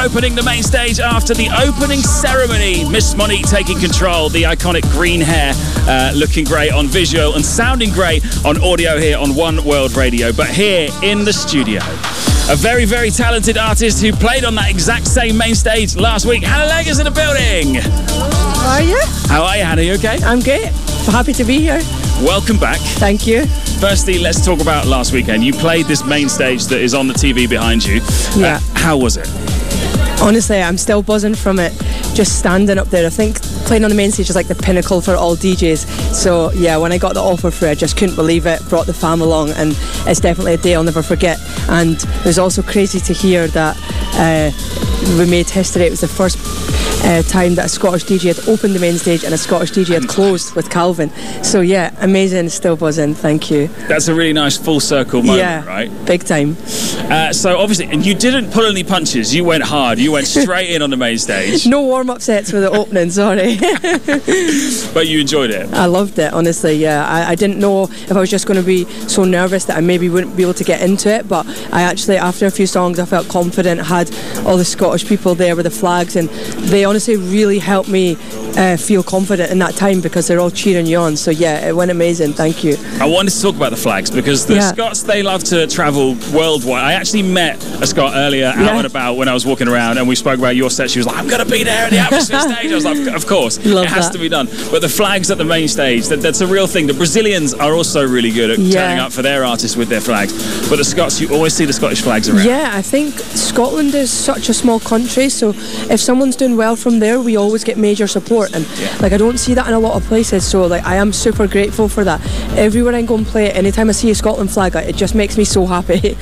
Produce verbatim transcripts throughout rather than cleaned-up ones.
opening the main stage after the opening ceremony. Miss Monique taking control, the iconic green hair, uh, looking great on visual and sounding great on audio here on One World Radio. But here in the studio, a very, very talented artist who played on that exact same main stage last week. Hannah Leggers in the building. How are you? How are you, Hannah? You okay? I'm great. Happy to be here. Welcome back. Thank you. Firstly, let's talk about last weekend. You played this main stage that is on the T V behind you. Yeah. Uh, how was it? Honestly, I'm still buzzing from it. Just standing up there. I think playing on the main stage is like the pinnacle for all D Js. So yeah, when I got the offer for it, I just couldn't believe it. Brought the fam along, and it's definitely a day I'll never forget. And it was also crazy to hear that uh, we made history. It was the first Uh, time that a Scottish D J had opened the main stage and a Scottish D J had closed with Calvin. So yeah, amazing, still buzzing, thank you. That's a really nice full circle moment, yeah, right? Big time. Uh, so obviously, and you didn't pull any punches, you went hard, you went straight in on the main stage. No warm-up sets for the opening, sorry. But you enjoyed it? I loved it, honestly, yeah. I, I didn't know if I was just going to be so nervous that I maybe wouldn't be able to get into it, but I actually, after a few songs, I felt confident, had all the Scottish people there with the flags, and they honestly really helped me uh, feel confident in that time because they're all cheering you on. So yeah, it went amazing, thank you. I wanted to talk about the flags because the yeah. Scots, they love to travel worldwide. I actually met a Scot earlier out yeah. and about when I was walking around, and we spoke about your set. She was like, I'm going to be there in the atmosphere stage. I was like, of course, Love it has that. to be done. But the flags at the main stage, that, that's a real thing. The Brazilians are also really good at yeah. turning up for their artists with their flags. But the Scots, you always see the Scottish flags around. Yeah, I think Scotland is such a small country, so if someone's doing well from there, we always get major support, and yeah. like I don't see that in a lot of places, so like I am super grateful for that. Everywhere I go and play it, anytime I see a Scotland flag, it just makes me so happy.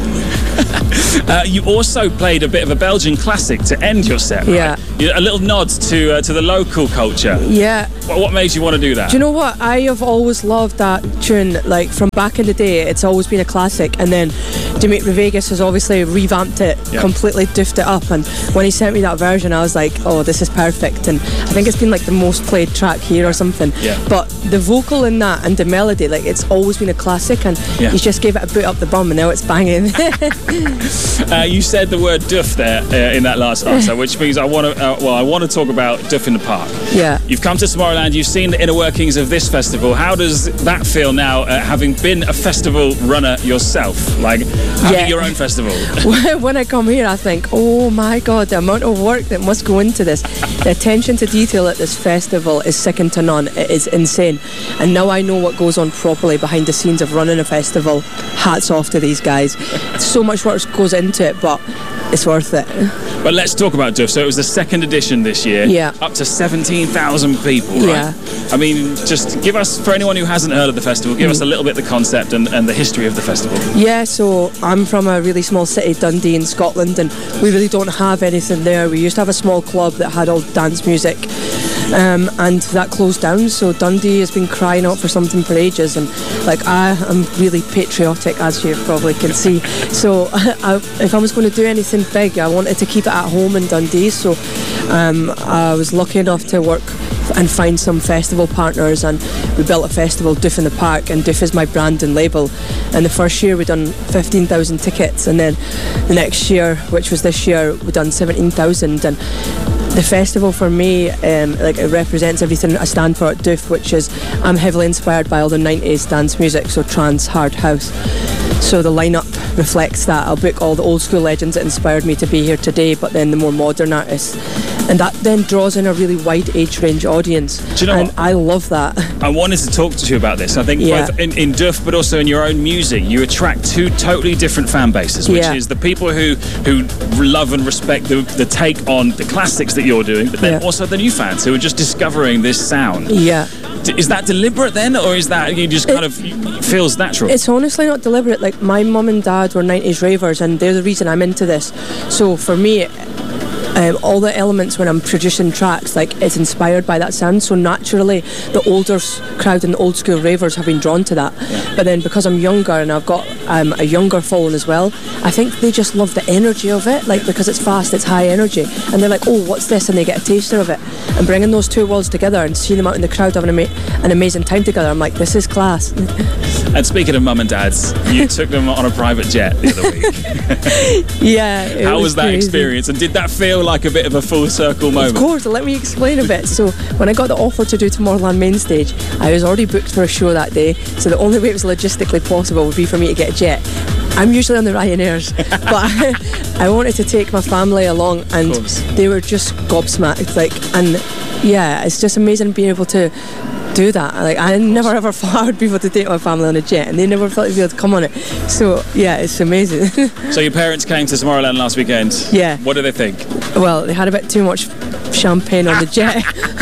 Uh, you also played a bit of a Belgian classic to end your set, right? Yeah. You, a little nod to uh, to the local culture. Yeah. What, what made you want to do that? Do you know what? I have always loved that tune, like from back in the day. It's always been a classic, and then Dimitri Vegas has obviously revamped it, yeah. completely doofed it up, and when he sent me that version, I was like, oh, this is perfect. And I think it's been like the most played track here or something. Yeah. But the vocal in that and the melody, like it's always been a classic, and yeah. he's just gave it a boot up the bum, and now it's banging. Uh, you said the word duff there uh, in that last answer, which means I want to. Uh, well, I want to talk about Duff in the Park. Yeah. You've come to Tomorrowland. You've seen the inner workings of this festival. How does that feel now, uh, having been a festival runner yourself, like having Yeah. your own festival? When I come here, I think, oh my God, the amount of work that must go into this. The attention to detail at this festival is second to none. It is insane. And now I know what goes on properly behind the scenes of running a festival. Hats off to these guys. So much work goes into it, but it's worth it. But let's talk about Duff. So it was the second edition this year. Yeah. Up to seventeen thousand people, right? Yeah. I mean, just give us, for anyone who hasn't heard of the festival, give mm. us a little bit the concept and, and the history of the festival. Yeah, so I'm from a really small city, Dundee in Scotland, and we really don't have anything there. We used to have a small club that had all dance music. Um, and that closed down, so Dundee has been crying out for something for ages, and like I am really patriotic, as you probably can see, so I, if I was going to do anything big, I wanted to keep it at home in Dundee, so um, I was lucky enough to work and find some festival partners, and we built a festival, Duff in the Park, and Duff is my brand and label. And the first year we done fifteen thousand tickets, and then the next year, which was this year, we done seventeen thousand. And the festival for me, um, like it represents everything I stand for at Duff, which is I'm heavily inspired by all the nineties dance music, so trance, hard house. So the lineup reflects that. I'll book all the old school legends that inspired me to be here today, but then the more modern artists. And that then draws in a really wide age range audience. Do you know and what? I love that. I wanted to talk to you about this. I think Yeah. both in, in Duff, but also in your own music, you attract two totally different fan bases, which Yeah. is the people who who love and respect the, the take on the classics that you're doing, but then Yeah. also the new fans who are just discovering this sound. Yeah. D- Is that deliberate then, or is that you just kind of it feels natural? It's honestly not deliberate. Like my mum and dad were nineties ravers, and they're the reason I'm into this. So for me, um, all the elements when I'm producing tracks, like it's inspired by that sound. So naturally, the older crowd and the old school ravers have been drawn to that. Yeah. But then because I'm younger and I've got um, a younger following as well, I think they just love the energy of it, like because it's fast, it's high energy, and they're like, oh, what's this? And they get a taster of it. And bringing those two worlds together and seeing them out in the crowd having an, ama- an amazing time together, I'm like, this is class. And speaking of mum and dads, you took them on a private jet the other week. Yeah. How was, was that crazy. experience? And did that feel like a bit of a full circle moment? Of course, let me explain a bit. So when I got the offer to do Tomorrowland main stage, I was already booked for a show that day, so the only way it was logistically possible would be for me to get a jet. I'm usually on the Ryanairs, but I, I wanted to take my family along, and they were just gobsmacked. Like, and yeah, it's just amazing being able to do that. Like, I never ever thought I would be able to take my family on a jet, and they never thought they'd be able to come on it. So yeah, it's amazing. So your parents came to Tomorrowland last weekend. Yeah. What do they think? Well, they had a bit too much champagne on the jet,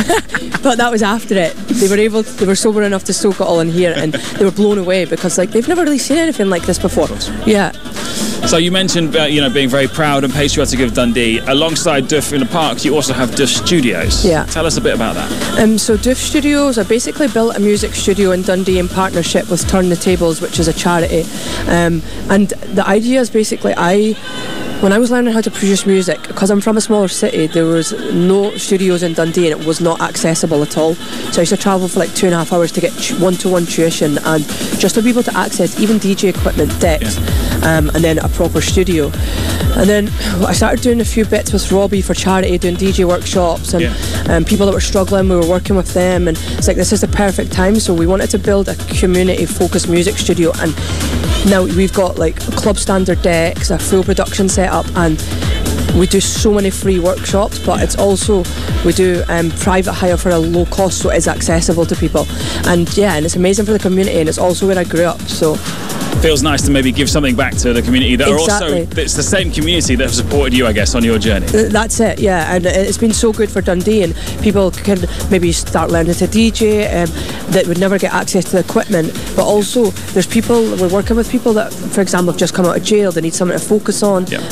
but that was after it. They were able, to, they were sober enough to soak it all in here, and they were blown away because like they've never really seen anything like this before. Yeah. So you mentioned, uh, you know, being very proud and patriotic of Dundee. Alongside Duff in the Park, you also have Duff Studios. Yeah. Tell us a bit about that. Um, so Duff Studios, I basically built a music studio in Dundee in partnership with Turn the Tables, which is a charity. Um, and the idea is basically I... When I was learning how to produce music, because I'm from a smaller city, there was no studios in Dundee and it was not accessible at all. So I used to travel for like two and a half hours to get one-to-one tuition and just to be able to access even D J equipment, decks, yeah. um, and then a proper studio. And then I started doing a few bits with Robbie for charity, doing D J workshops and yeah. um, people that were struggling, we were working with them, and it's like, this is the perfect time. So we wanted to build a community-focused music studio, and now we've got like club standard decks, a full production setup, and we do so many free workshops, but it's also, we do um, private hire for a low cost, so it is accessible to people. And yeah, and it's amazing for the community, and it's also where I grew up, so... Feels nice to maybe give something back to the community that exactly. are also, it's the same community that have supported you, I guess, on your journey. That's it, yeah, and it's been so good for Dundee, and people can maybe start learning to D J um, that would never get access to the equipment, but also there's people, we're working with people that, for example, have just come out of jail, they need something to focus on. Yeah.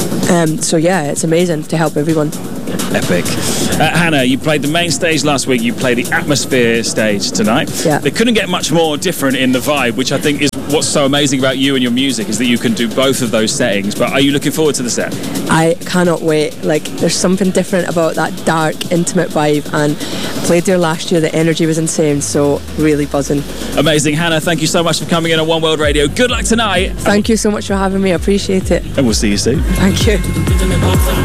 Um, so yeah, it's amazing to help everyone. Epic. Uh, Hannah, you played the main stage last week, you played the Atmosphere stage tonight. Yeah. They couldn't get much more different in the vibe, which I think is what's so amazing about you and your music, is that you can do both of those settings. But are you looking forward to the set? I cannot wait. Like, there's something different about that dark, intimate vibe, and I played there last year, the energy was insane, so really buzzing. Amazing. Hannah, thank you so much for coming in on One World Radio. Good luck tonight. Thank you so much for having me, I appreciate it. And we'll see you soon. Thank you.